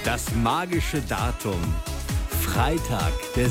Das magische Datum. Freitag, der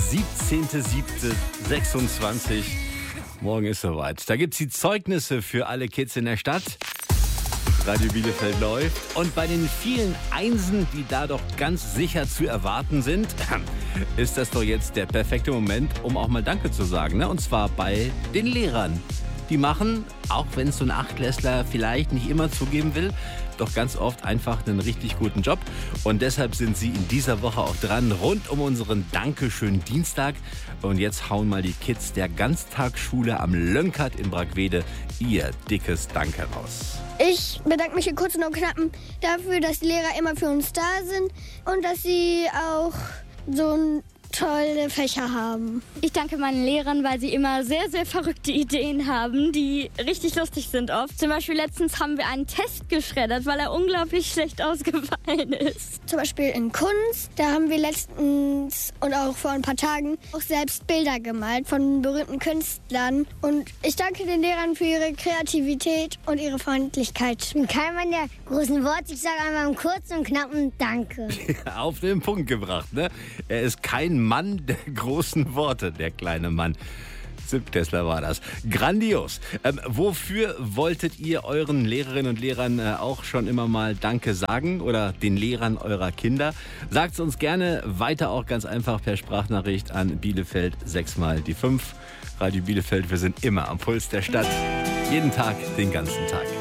17.07.26. Morgen ist soweit. Da gibt es die Zeugnisse für alle Kids in der Stadt. Radio Bielefeld läuft. Und bei den vielen Einsen, die da doch ganz sicher zu erwarten sind, ist das doch jetzt der perfekte Moment, um auch mal Danke zu sagen. Ne? Und zwar bei den Lehrern. Die machen, auch wenn es so ein Achtklässler vielleicht nicht immer zugeben will, doch ganz oft einfach einen richtig guten Job. Und deshalb sind sie in dieser Woche auch dran, rund um unseren Dankeschön Dienstag. Und jetzt hauen mal die Kids der Ganztagsschule am Lönkert in Brackwede ihr dickes Danke raus. Ich bedanke mich in kurz und knappen dafür, dass die Lehrer immer für uns da sind und dass sie auch so tolle Fächer haben. Ich danke meinen Lehrern, weil sie immer sehr, sehr verrückte Ideen haben, die richtig lustig sind oft. Zum Beispiel letztens haben wir einen Test geschreddert, weil er unglaublich schlecht ausgefallen ist. Zum Beispiel in Kunst, da haben wir letztens und auch vor ein paar Tagen auch selbst Bilder gemalt von berühmten Künstlern. Und ich danke den Lehrern für ihre Kreativität und ihre Freundlichkeit. Ich bin kein Mann der großen Worte, ich sage einmal im kurzen und knappen Danke. Auf den Punkt gebracht, ne? Er ist kein Mann der großen Worte, der kleine Mann. Siebtklässler war das. Grandios. Wofür wolltet ihr euren Lehrerinnen und Lehrern auch schon immer mal Danke sagen oder den Lehrern eurer Kinder? Sagt es uns gerne weiter, auch ganz einfach per Sprachnachricht an Bielefeld 6x5. Radio Bielefeld, wir sind immer am Puls der Stadt. Jeden Tag, den ganzen Tag.